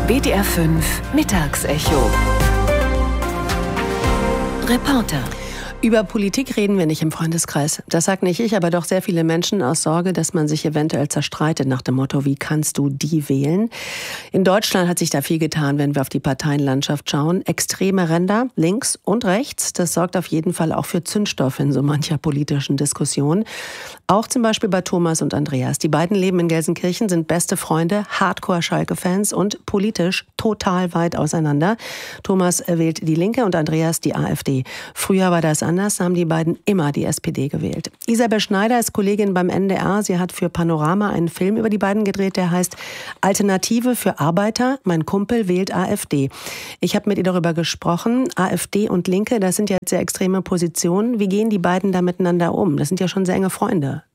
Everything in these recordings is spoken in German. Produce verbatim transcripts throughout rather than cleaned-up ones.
W D R fünf Mittagsecho. Reporter. Über Politik reden wir nicht im Freundeskreis. Das sagt nicht ich, aber doch sehr viele Menschen aus Sorge, dass man sich eventuell zerstreitet nach dem Motto, wie kannst du die wählen? In Deutschland hat sich da viel getan, wenn wir auf die Parteienlandschaft schauen. Extreme Ränder, links und rechts, das sorgt auf jeden Fall auch für Zündstoff in so mancher politischen Diskussion. Auch zum Beispiel bei Thomas und Andreas. Die beiden leben in Gelsenkirchen, sind beste Freunde, Hardcore-Schalke-Fans und politisch total weit auseinander. Thomas wählt die Linke und Andreas die AfD. Früher war das anders. Anders haben die beiden immer die S P D gewählt. Isabel Schneider ist Kollegin beim N D R. Sie hat für Panorama einen Film über die beiden gedreht, der heißt Alternative für Arbeiter. Mein Kumpel wählt AfD. Ich habe mit ihr darüber gesprochen. AfD und Linke, das sind ja sehr extreme Positionen. Wie gehen die beiden da miteinander um? Das sind ja schon sehr enge Freunde.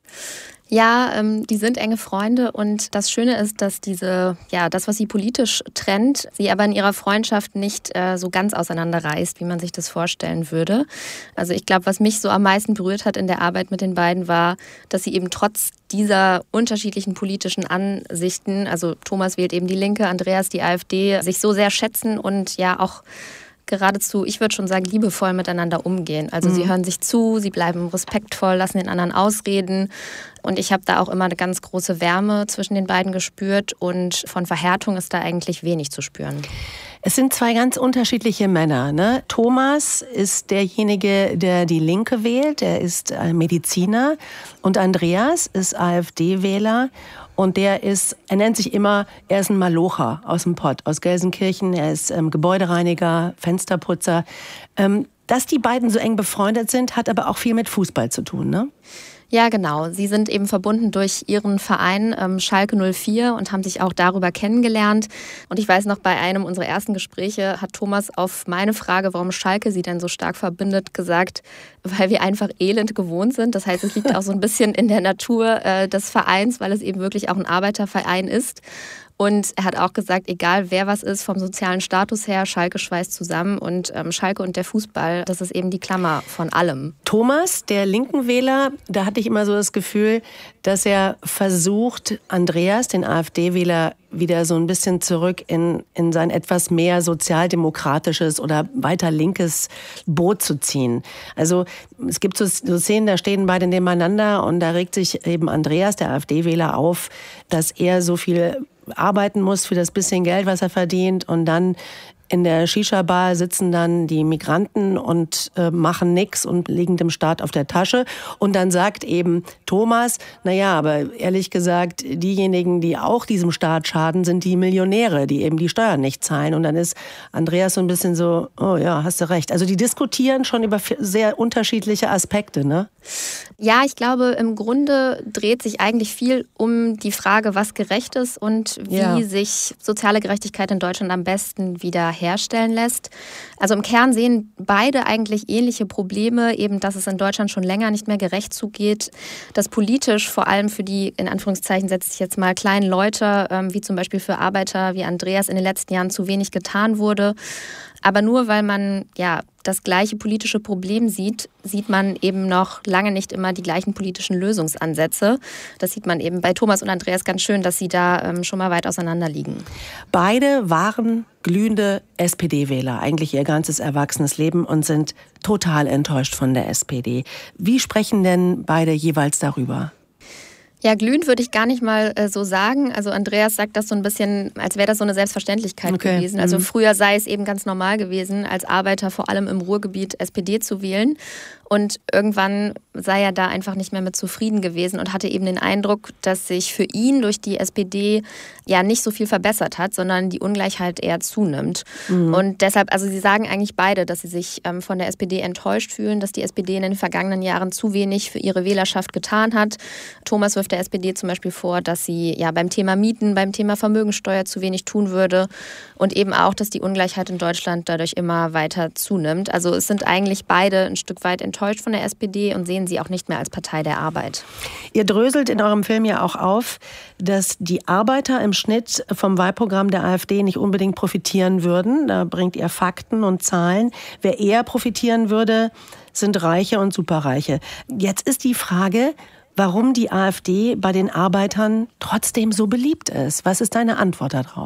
Ja, ähm, die sind enge Freunde und das Schöne ist, dass diese, ja, das, was sie politisch trennt, sie aber in ihrer Freundschaft nicht äh, so ganz auseinanderreißt, wie man sich das vorstellen würde. Also ich glaube, was mich so am meisten berührt hat in der Arbeit mit den beiden war, dass sie eben trotz dieser unterschiedlichen politischen Ansichten, also Thomas wählt eben die Linke, Andreas die AfD, sich so sehr schätzen und ja auch geradezu, ich würde schon sagen, liebevoll miteinander umgehen. Also mhm. sie hören sich zu, sie bleiben respektvoll, lassen den anderen ausreden. Und ich habe da auch immer eine ganz große Wärme zwischen den beiden gespürt und von Verhärtung ist da eigentlich wenig zu spüren. Es sind zwei ganz unterschiedliche Männer, ne? Thomas ist derjenige, der die Linke wählt, er ist Mediziner und Andreas ist AfD-Wähler. Und der ist, er nennt sich immer, er ist ein Malocher aus dem Pott, aus Gelsenkirchen. Er ist ähm, Gebäudereiniger, Fensterputzer. Ähm, dass die beiden so eng befreundet sind, hat aber auch viel mit Fußball zu tun, ne? Ja, genau. Sie sind eben verbunden durch ihren Verein ähm, Schalke null vier und haben sich auch darüber kennengelernt. Und ich weiß noch, bei einem unserer ersten Gespräche hat Thomas auf meine Frage, warum Schalke sie denn so stark verbindet, gesagt, weil wir einfach elend gewohnt sind. Das heißt, es liegt auch so ein bisschen in der Natur äh, des Vereins, weil es eben wirklich auch ein Arbeiterverein ist. Und er hat auch gesagt, egal wer was ist, vom sozialen Status her, Schalke schweißt zusammen und ähm, Schalke und der Fußball, das ist eben die Klammer von allem. Thomas, der linken Wähler, da hatte ich immer so das Gefühl, dass er versucht, Andreas, den AfD-Wähler, wieder so ein bisschen zurück in, in sein etwas mehr sozialdemokratisches oder weiter linkes Boot zu ziehen. Also es gibt so, so Szenen, da stehen beide nebeneinander und da regt sich eben Andreas, der AfD-Wähler, auf, dass er so viel arbeiten muss für das bisschen Geld, was er verdient und dann in der Shisha-Bar sitzen dann die Migranten und äh, machen nix und liegen dem Staat auf der Tasche. Und dann sagt eben Thomas, naja, aber ehrlich gesagt, diejenigen, die auch diesem Staat schaden, sind die Millionäre, die eben die Steuern nicht zahlen. Und dann ist Andreas so ein bisschen so, oh ja, hast du recht. Also die diskutieren schon über sehr unterschiedliche Aspekte, ne? Ja, ich glaube, im Grunde dreht sich eigentlich viel um die Frage, was gerecht ist und wie ja. sich soziale Gerechtigkeit in Deutschland am besten wieder herstellen lässt. Also im Kern sehen beide eigentlich ähnliche Probleme, eben, dass es in Deutschland schon länger nicht mehr gerecht zugeht, dass politisch vor allem für die, in Anführungszeichen setze ich jetzt mal, kleinen Leute, ähm, wie zum Beispiel für Arbeiter wie Andreas in den letzten Jahren zu wenig getan wurde. Aber nur weil man ja das gleiche politische Problem sieht, sieht man eben noch lange nicht immer die gleichen politischen Lösungsansätze. Das sieht man eben bei Thomas und Andreas ganz schön, dass sie da ähm, schon mal weit auseinander liegen. Beide waren glühende S P D-Wähler, eigentlich ihr ganzes erwachsenes Leben und sind total enttäuscht von der S P D. Wie sprechen denn beide jeweils darüber? Ja, glühend würde ich gar nicht mal äh, so sagen. Also Andreas sagt das so ein bisschen, als wäre das so eine Selbstverständlichkeit okay. gewesen. Also mhm. früher sei es eben ganz normal gewesen, als Arbeiter vor allem im Ruhrgebiet S P D zu wählen. Und irgendwann sei er da einfach nicht mehr mit zufrieden gewesen und hatte eben den Eindruck, dass sich für ihn durch die S P D ja nicht so viel verbessert hat, sondern die Ungleichheit eher zunimmt. Mhm. Und deshalb, also sie sagen eigentlich beide, dass sie sich ähm, von der S P D enttäuscht fühlen, dass die S P D in den vergangenen Jahren zu wenig für ihre Wählerschaft getan hat. Thomas wirft der S P D zum Beispiel vor, dass sie ja beim Thema Mieten, beim Thema Vermögensteuer zu wenig tun würde und eben auch, dass die Ungleichheit in Deutschland dadurch immer weiter zunimmt. Also es sind eigentlich beide ein Stück weit enttäuscht von der S P D und sehen sie auch nicht mehr als Partei der Arbeit. Ihr dröselt in eurem Film ja auch auf, dass die Arbeiter im Schnitt vom Wahlprogramm der AfD nicht unbedingt profitieren würden. Da bringt ihr Fakten und Zahlen. Wer eher profitieren würde, sind Reiche und Superreiche. Jetzt ist die Frage, warum die AfD bei den Arbeitern trotzdem so beliebt ist. Was ist deine Antwort darauf?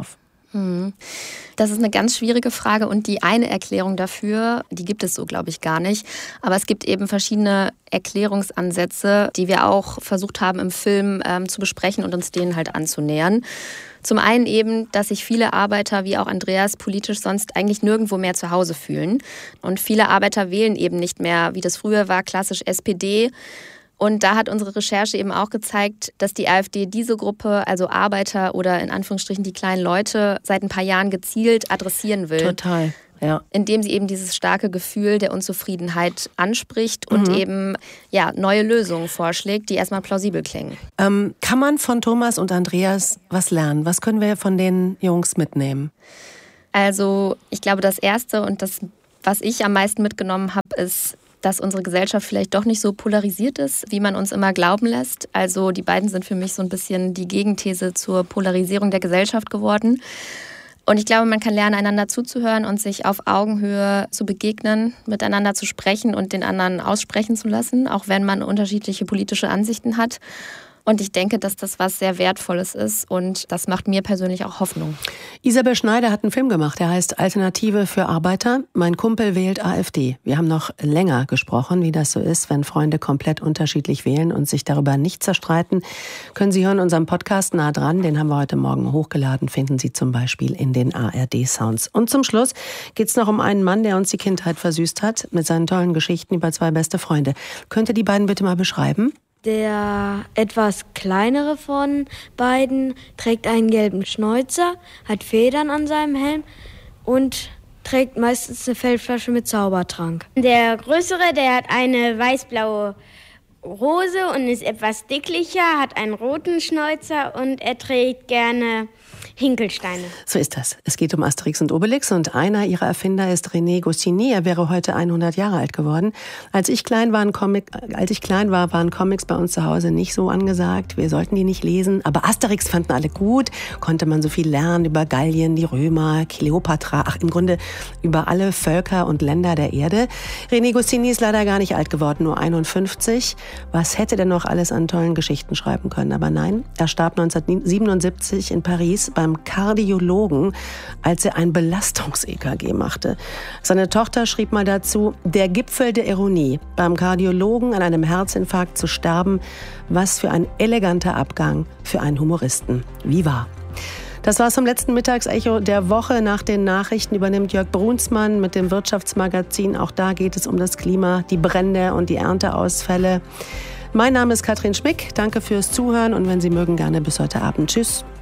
Das ist eine ganz schwierige Frage und die eine Erklärung dafür, die gibt es so, glaube ich, gar nicht. Aber es gibt eben verschiedene Erklärungsansätze, die wir auch versucht haben im Film ähm, zu besprechen und uns denen halt anzunähern. Zum einen eben, dass sich viele Arbeiter, wie auch Andreas, politisch sonst eigentlich nirgendwo mehr zu Hause fühlen. Und viele Arbeiter wählen eben nicht mehr, wie das früher war, klassisch S P D. Und da hat unsere Recherche eben auch gezeigt, dass die AfD diese Gruppe, also Arbeiter oder in Anführungsstrichen die kleinen Leute, seit ein paar Jahren gezielt adressieren will. Total, ja. Indem sie eben dieses starke Gefühl der Unzufriedenheit anspricht und mhm. eben ja, neue Lösungen vorschlägt, die erstmal plausibel klingen. Ähm, kann man von Thomas und Andreas was lernen? Was können wir von den Jungs mitnehmen? Also ich glaube, das Erste und das, was ich am meisten mitgenommen habe, ist, dass unsere Gesellschaft vielleicht doch nicht so polarisiert ist, wie man uns immer glauben lässt. Also die beiden sind für mich so ein bisschen die Gegenthese zur Polarisierung der Gesellschaft geworden. Und ich glaube, man kann lernen, einander zuzuhören und sich auf Augenhöhe zu begegnen, miteinander zu sprechen und den anderen aussprechen zu lassen, auch wenn man unterschiedliche politische Ansichten hat. Und ich denke, dass das was sehr Wertvolles ist und das macht mir persönlich auch Hoffnung. Isabel Schneider hat einen Film gemacht, der heißt Alternative für Arbeiter. Mein Kumpel wählt AfD. Wir haben noch länger gesprochen, wie das so ist, wenn Freunde komplett unterschiedlich wählen und sich darüber nicht zerstreiten. Können Sie hören, unserem Podcast Nah dran, den haben wir heute Morgen hochgeladen, finden Sie zum Beispiel in den A R D-Sounds. Und zum Schluss geht es noch um einen Mann, der uns die Kindheit versüßt hat, mit seinen tollen Geschichten über zwei beste Freunde. Könnt ihr die beiden bitte mal beschreiben? Der etwas kleinere von beiden trägt einen gelben Schnäuzer, hat Federn an seinem Helm und trägt meistens eine Feldflasche mit Zaubertrank. Der größere, der hat eine weiß-blaue Hose und ist etwas dicklicher, hat einen roten Schnäuzer und er trägt gerne Hinkelsteine. So ist das. Es geht um Asterix und Obelix und einer ihrer Erfinder ist René Goscinny. Er wäre heute hundert Jahre alt geworden. Als ich klein war, Comic, als ich klein war, waren Comics bei uns zu Hause nicht so angesagt. Wir sollten die nicht lesen. Aber Asterix fanden alle gut. Konnte man so viel lernen über Gallien, die Römer, Kleopatra. Ach, im Grunde über alle Völker und Länder der Erde. René Goscinny ist leider gar nicht alt geworden, nur einundfünfzig. Was hätte denn noch alles an tollen Geschichten schreiben können? Aber nein, er starb neunzehnhundertsiebenundsiebzig in Paris beim Kardiologen, als er ein Belastungs-E K G machte. Seine Tochter schrieb mal dazu, der Gipfel der Ironie, beim Kardiologen an einem Herzinfarkt zu sterben, was für ein eleganter Abgang für einen Humoristen. Wie wahr? Das war's vom letzten Mittagsecho der Woche. Nach den Nachrichten übernimmt Jörg Brunsmann mit dem Wirtschaftsmagazin. Auch da geht es um das Klima, die Brände und die Ernteausfälle. Mein Name ist Katrin Schmick. Danke fürs Zuhören und wenn Sie mögen, gerne bis heute Abend. Tschüss.